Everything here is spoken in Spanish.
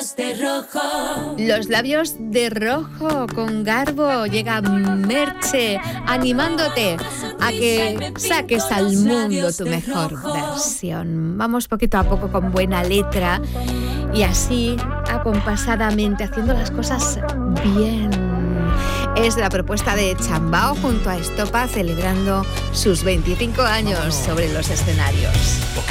labios de rojo. Los labios de rojo con Garbo. Llega Merche animándote a que saques al mundo tu mejor versión. Vamos poquito a poco con buena letra y así acompasadamente haciendo las cosas bien. Es la propuesta de Chambao junto a Estopa celebrando sus 25 años sobre los escenarios.